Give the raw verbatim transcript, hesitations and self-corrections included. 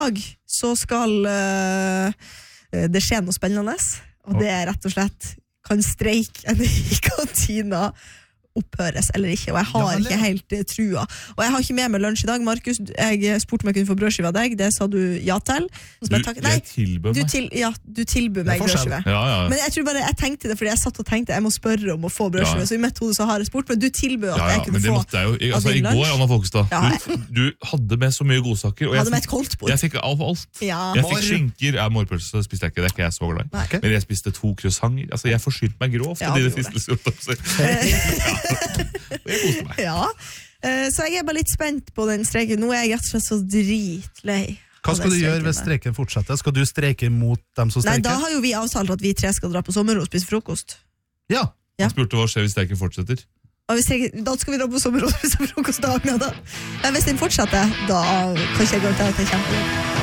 så skal uh, det skje noe spennende, og det er rett og slett kan streiken i kantina opphøres eller ikke, og jeg har ja, ikke helt uh, trua. Og jeg har ikke med meg lunsj i dag. Markus, jeg spurte om jeg kunne få brødskive av deg, det sa du ja til. Du, jeg, tak- jeg tilbød meg. Du, til, ja, du tilbød meg brødskive. Ja, ja. Men jeg tror bare, jeg tenkte det, fordi jeg satt og tenkte jeg må spørre om å få brødskive, ja. Så i mitt hode så har jeg spurt, men du tilbød at ja, ja, jeg kunne få jeg jo, jeg, altså, i går, Anna Folkestad, ja, jeg, du, du hadde med så mye godsaker, og jeg, med et koldtbord. Jeg fikk alt, alt. Ja. Jeg fikk skinker, jeg morpølse spiste jeg ikke, det er ikke jeg så glad i. Men jeg spiste to croissanter, altså jeg forsynte meg grovt, ja, det siste jeg koste meg. Ja, uh, så jeg er bare litt spent på den streiken. Nå er jeg rett og slett så dritlei. Hva skal du gjøre hvis streiken fortsetter? Skal du streike mot dem som streiker? Nei, da har jo vi avtalt at vi tre skal dra på sommer og spise frokost. Ja. ja. Jeg spurte hva skjer hvis streiken fortsetter. Og hvis jeg, da skal vi dra på sommer og spise frokost dagen. Da. Men hvis den fortsetter, da kan ikke jeg gå til at jeg kjemper.